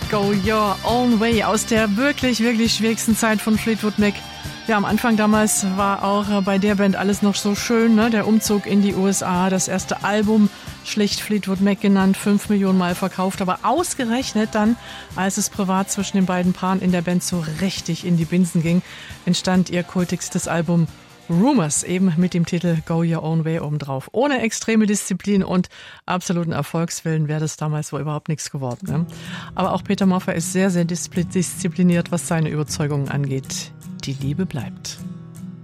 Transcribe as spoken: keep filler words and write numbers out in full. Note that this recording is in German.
Go Your Own Way aus der wirklich, wirklich schwierigsten Zeit von Fleetwood Mac. Ja, am Anfang damals war auch bei der Band alles noch so schön, ne? Der Umzug in die U S A, das erste Album, schlicht Fleetwood Mac genannt, fünf Millionen Mal verkauft. Aber ausgerechnet dann, als es privat zwischen den beiden Paaren in der Band so richtig in die Binsen ging, entstand ihr kultigstes Album Rumours, eben mit dem Titel Go Your Own Way obendrauf. Ohne extreme Disziplin und absoluten Erfolgswillen wäre das damals wohl überhaupt nichts geworden. Ne? Aber auch Peter Maffay ist sehr, sehr diszipliniert, was seine Überzeugungen angeht. Die Liebe bleibt.